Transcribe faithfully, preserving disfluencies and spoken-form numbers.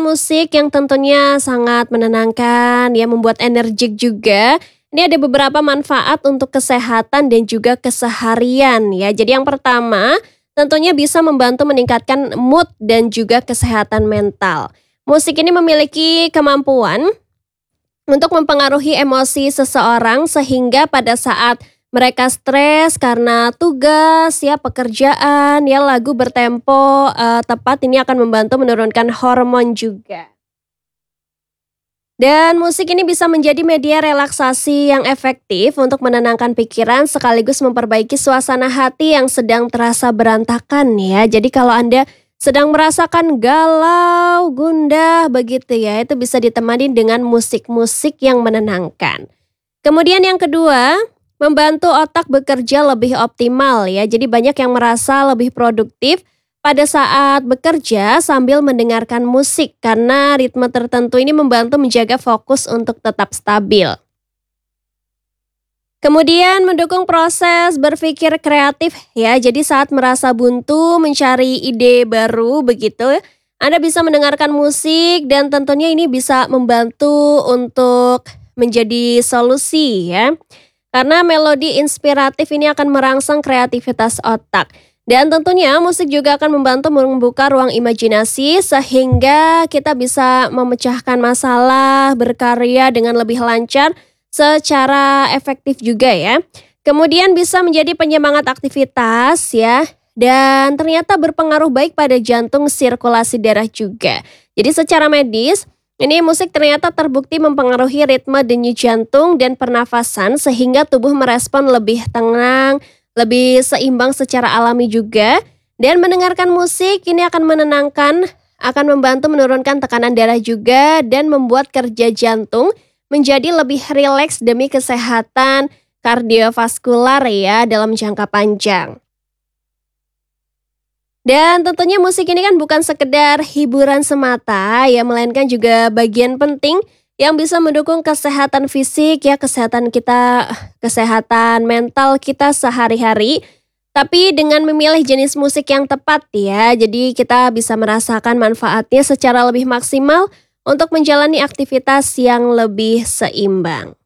musik yang tentunya sangat menenangkan, ya membuat energik juga. Ini ada beberapa manfaat untuk kesehatan dan juga keseharian ya. Jadi yang pertama, tentunya bisa membantu meningkatkan mood dan juga kesehatan mental. Musik ini memiliki kemampuan untuk mempengaruhi emosi seseorang sehingga pada saat mereka stres karena tugas, ya pekerjaan, ya lagu bertempo eh, tepat ini akan membantu menurunkan hormon juga. Dan musik ini bisa menjadi media relaksasi yang efektif untuk menenangkan pikiran sekaligus memperbaiki suasana hati yang sedang terasa berantakan ya. Jadi kalau Anda sedang merasakan galau, gundah begitu ya, itu bisa ditemani dengan musik-musik yang menenangkan. Kemudian yang kedua, membantu otak bekerja lebih optimal ya. Jadi banyak yang merasa lebih produktif pada saat bekerja sambil mendengarkan musik karena ritme tertentu ini membantu menjaga fokus untuk tetap stabil. Kemudian mendukung proses berpikir kreatif ya. Jadi saat merasa buntu mencari ide baru begitu, Anda bisa mendengarkan musik dan tentunya ini bisa membantu untuk menjadi solusi ya. Karena melodi inspiratif ini akan merangsang kreativitas otak. Dan tentunya musik juga akan membantu membuka ruang imajinasi sehingga kita bisa memecahkan masalah, berkarya dengan lebih lancar secara efektif juga ya. Kemudian bisa menjadi penyemangat aktivitas ya. Dan ternyata berpengaruh baik pada jantung, sirkulasi darah juga. Jadi secara medis, ini musik ternyata terbukti mempengaruhi ritme denyut jantung dan pernafasan sehingga tubuh merespon lebih tenang, lebih seimbang secara alami juga. Dan mendengarkan musik ini akan menenangkan, akan membantu menurunkan tekanan darah juga dan membuat kerja jantung menjadi lebih rileks demi kesehatan kardiovaskular ya dalam jangka panjang. Dan tentunya musik ini kan bukan sekedar hiburan semata ya, melainkan juga bagian penting yang bisa mendukung kesehatan fisik ya, kesehatan kita, kesehatan mental kita sehari-hari. Tapi dengan memilih jenis musik yang tepat ya, jadi kita bisa merasakan manfaatnya secara lebih maksimal untuk menjalani aktivitas yang lebih seimbang.